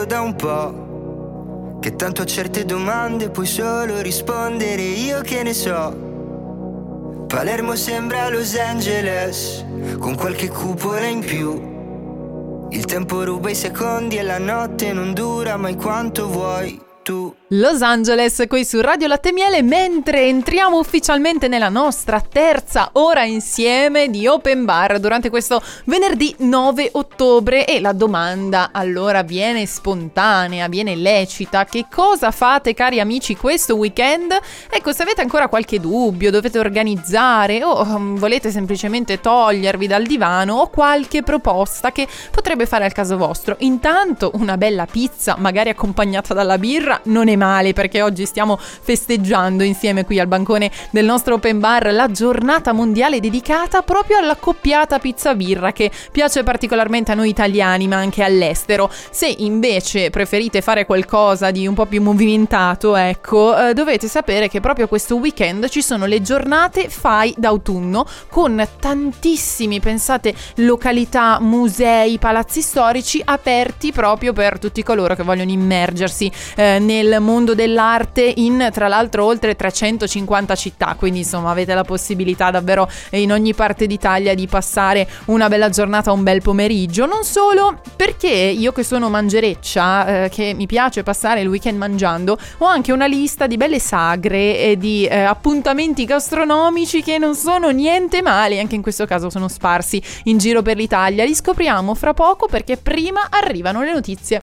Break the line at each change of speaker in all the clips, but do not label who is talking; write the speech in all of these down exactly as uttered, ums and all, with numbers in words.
Da un po' che tanto a certe domande puoi solo rispondere io che ne so. Palermo sembra Los Angeles con qualche cupola in più. Il tempo ruba i secondi e la notte non dura mai quanto vuoi tu.
Los Angeles qui su Radio Latte Miele, mentre entriamo ufficialmente nella nostra terza ora insieme di Open Bar durante questo venerdì nove ottobre, e la domanda allora viene spontanea, viene lecita: che cosa fate, cari amici, questo weekend? Ecco, se avete ancora qualche dubbio, dovete organizzare o um, volete semplicemente togliervi dal divano, o qualche proposta che potrebbe fare al caso vostro, intanto una bella pizza magari accompagnata dalla birra non è male, perché oggi stiamo festeggiando insieme qui al bancone del nostro Open Bar la giornata mondiale dedicata proprio alla accoppiata pizza birra, che piace particolarmente a noi italiani ma anche all'estero. Se invece preferite fare qualcosa di un po' più movimentato, ecco, eh, dovete sapere che proprio questo weekend ci sono le giornate Fai d'autunno, con tantissimi, pensate, località, musei, palazzi storici aperti proprio per tutti coloro che vogliono immergersi eh, nel mondo dell'arte in, tra l'altro, oltre trecentocinquanta città. Quindi insomma avete la possibilità davvero in ogni parte d'Italia di passare una bella giornata, un bel pomeriggio. Non solo, perché io che sono mangereccia, eh, che mi piace passare il weekend mangiando, ho anche una lista di belle sagre e di eh, appuntamenti gastronomici che non sono niente male. Anche in questo caso sono sparsi in giro per l'Italia. Li scopriamo fra poco, perché prima arrivano le notizie.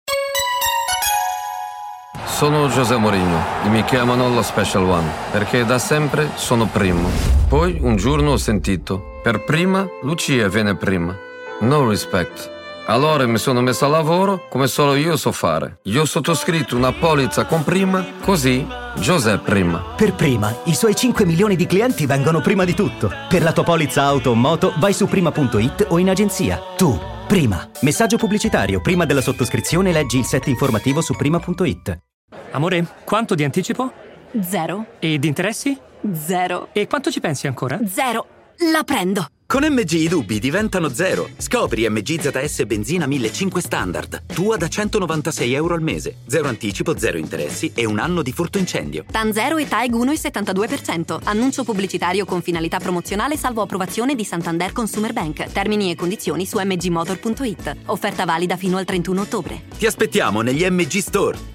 Sono José Mourinho e mi chiamano lo Special One perché da sempre sono primo. Poi un giorno ho sentito: per prima Lucia viene prima. No respect. Allora mi sono messo a lavoro come solo io so fare. Io ho sottoscritto una polizza con prima, così José prima.
Per prima, i suoi cinque milioni di clienti vengono prima di tutto. Per la tua polizza auto o moto vai su prima punto it o in agenzia. Tu, prima. Messaggio pubblicitario: prima della sottoscrizione leggi il set informativo su prima punto it.
Amore, quanto di anticipo?
Zero.
E di interessi?
Zero.
E quanto ci pensi ancora?
Zero. La prendo.
Con M G i dubbi diventano zero. Scopri M G Z S benzina millecinquecento standard. Tua da centonovantasei euro al mese. Zero anticipo, zero interessi e un anno di furto incendio.
TAN zero e T A E G uno virgola settantadue per cento. Annuncio pubblicitario con finalità promozionale salvo approvazione di Santander Consumer Bank. Termini e condizioni su m g motor punto it. Offerta valida fino al trentuno ottobre.
Ti aspettiamo negli M G Store.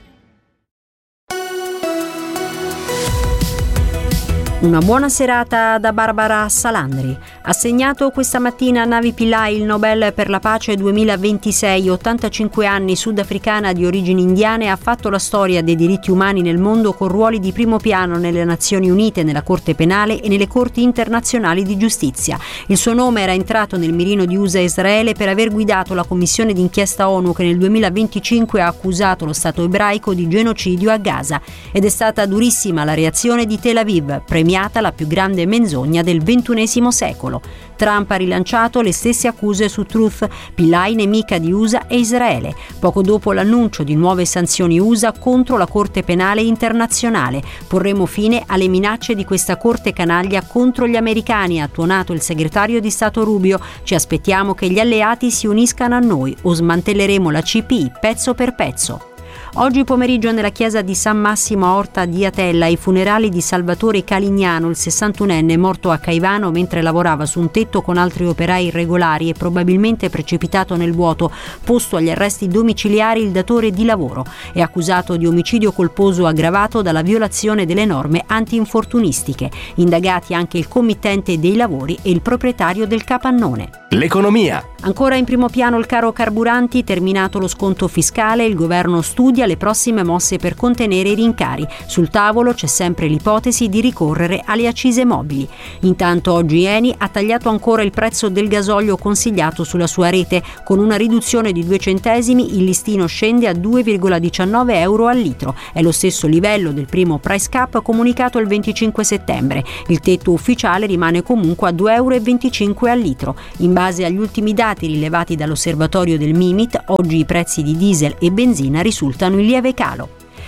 Una buona serata da Barbara Salandri. Assegnato questa mattina a Navi Pillai il Nobel per la pace duemilaventisei, ottantacinque anni, sudafricana di origini indiane, ha fatto la storia dei diritti umani nel mondo con ruoli di primo piano nelle Nazioni Unite, nella Corte Penale e nelle Corti Internazionali di Giustizia. Il suo nome era entrato nel mirino di U S A e Israele per aver guidato la commissione d'inchiesta ONU che nel duemilaventicinque ha accusato lo Stato ebraico di genocidio a Gaza. Ed è stata durissima la reazione di Tel Aviv, premiata la più grande menzogna del ventunesimo secolo. Trump ha rilanciato le stesse accuse su Truth, Pillai nemica di U S A e Israele, poco dopo l'annuncio di nuove sanzioni U S A contro la Corte Penale Internazionale. Porremo fine alle minacce di questa corte canaglia contro gli americani, ha tuonato il segretario di Stato Rubio. Ci aspettiamo che gli alleati si uniscano a noi o smantelleremo la C P I pezzo per pezzo. Oggi pomeriggio nella chiesa di San Massimo a Orta di Atella i funerali di Salvatore Calignano, il sessantunenne morto a Caivano mentre lavorava su un tetto con altri operai irregolari e probabilmente precipitato nel vuoto. Posto agli arresti domiciliari il datore di lavoro. È accusato di omicidio colposo aggravato dalla violazione delle norme antinfortunistiche. Indagati anche il committente dei lavori e il proprietario del capannone.
L'economia.
Ancora in primo piano il caro carburanti, terminato lo sconto fiscale, il governo studia le prossime mosse per contenere i rincari. Sul tavolo c'è sempre l'ipotesi di ricorrere alle accise mobili. Intanto oggi Eni ha tagliato ancora il prezzo del gasolio consigliato sulla sua rete. Con una riduzione di due centesimi il listino scende a due virgola diciannove euro al litro. È lo stesso livello del primo price cap comunicato il venticinque settembre. Il tetto ufficiale rimane comunque a due virgola venticinque euro al litro. In base agli ultimi dati rilevati dall'osservatorio del Mimit, oggi i prezzi di diesel e benzina risultano in lieve calo.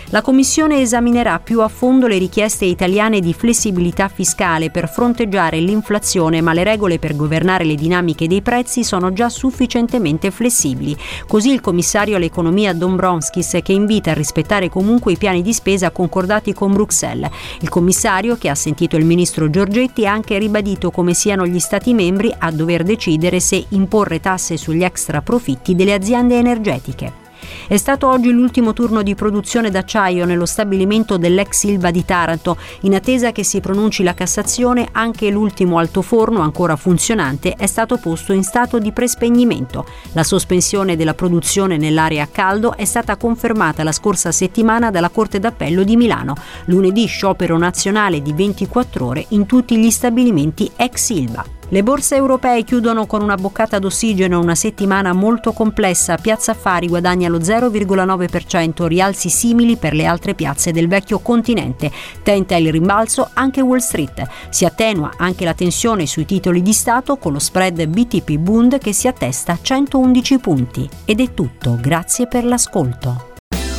La Commissione esaminerà più a fondo le richieste italiane di flessibilità fiscale per fronteggiare l'inflazione, ma le regole per governare le dinamiche dei prezzi sono già sufficientemente flessibili. Così il commissario all'economia Dombrovskis, che invita a rispettare comunque i piani di spesa concordati con Bruxelles. Il commissario, che ha sentito il ministro Giorgetti, ha anche ribadito come siano gli Stati membri a dover decidere se imporre tasse sugli extra profitti delle aziende energetiche. È stato oggi l'ultimo turno di produzione d'acciaio nello stabilimento dell'ex Ilva di Taranto. In attesa che si pronunci la Cassazione, anche l'ultimo altoforno ancora funzionante è stato posto in stato di prespegnimento. La sospensione della produzione nell'area a caldo è stata confermata la scorsa settimana dalla Corte d'Appello di Milano. Lunedì sciopero nazionale di ventiquattro ore in tutti gli stabilimenti ex Ilva. Le borse europee chiudono con una boccata d'ossigeno, una settimana molto complessa. Piazza Affari guadagna lo zero virgola nove per cento, rialzi simili per le altre piazze del vecchio continente. Tenta il rimbalzo anche Wall Street. Si attenua anche la tensione sui titoli di Stato con lo spread B T P Bund che si attesta a centoundici punti. Ed è tutto, grazie per l'ascolto.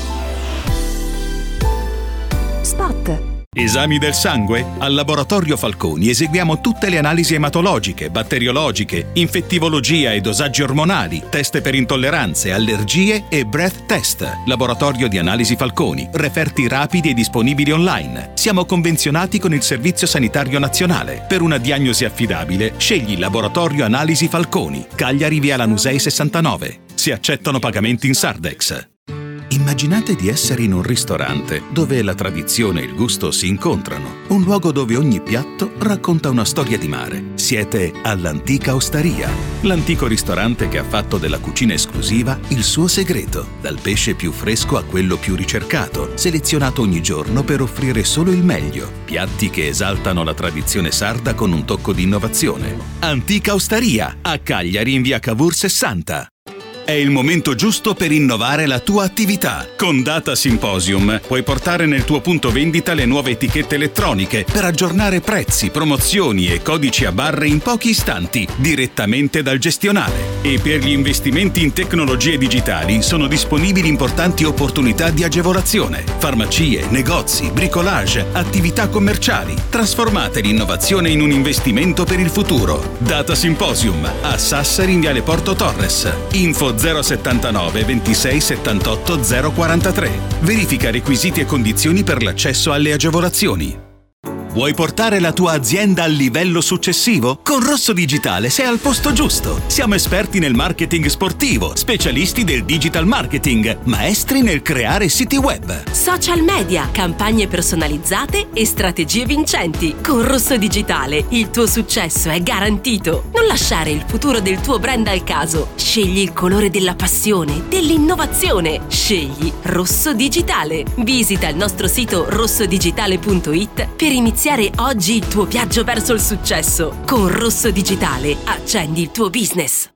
Spot.
Esami del sangue? Al Laboratorio Falconi eseguiamo tutte le analisi ematologiche, batteriologiche, infettivologia e dosaggi ormonali, test per intolleranze, allergie e breath test. Laboratorio di analisi Falconi, referti rapidi e disponibili online. Siamo convenzionati con il Servizio Sanitario Nazionale. Per una diagnosi affidabile, scegli Laboratorio Analisi Falconi, Cagliari via Lanusei sessantanove. Si accettano pagamenti in Sardex. Immaginate di essere in un ristorante dove la tradizione e il gusto si incontrano, un luogo dove ogni piatto racconta una storia di mare. Siete all'Antica Osteria, l'antico ristorante che ha fatto della cucina esclusiva il suo segreto, dal pesce più fresco a quello più ricercato, selezionato ogni giorno per offrire solo il meglio, piatti che esaltano la tradizione sarda con un tocco di innovazione. Antica Osteria, a Cagliari in via Cavour sessanta. È il momento giusto per innovare la tua attività. Con Data Symposium puoi portare nel tuo punto vendita le nuove etichette elettroniche per aggiornare prezzi, promozioni e codici a barre in pochi istanti direttamente dal gestionale. E per gli investimenti in tecnologie digitali sono disponibili importanti opportunità di agevolazione. Farmacie, negozi, bricolage, attività commerciali. Trasformate l'innovazione in un investimento per il futuro. Data Symposium a Sassari in viale Porto Torres. Info zero settantanove ventisei settantotto zero quarantatré. Verifica requisiti e condizioni per l'accesso alle agevolazioni. Vuoi portare la tua azienda al livello successivo? Con Rosso Digitale sei al posto giusto. Siamo esperti nel marketing sportivo, specialisti del digital marketing, maestri nel creare siti web,
social media, campagne personalizzate e strategie vincenti. Con Rosso Digitale il tuo successo è garantito. Non lasciare il futuro del tuo brand al caso. Scegli il colore della passione, dell'innovazione. Scegli Rosso Digitale. Visita il nostro sito rosso digitale punto it per iniziare oggi il tuo viaggio verso il successo. Con Rosso Digitale accendi il tuo business.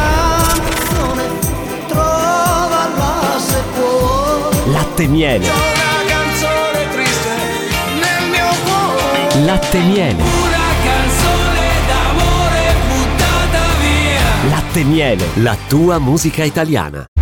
Canzone, trovalla se può.
Latte miele.
C'è una canzone triste nel mio cuore.
Latte miele.
Una canzone d'amore buttata via.
Latte miele, la tua musica italiana.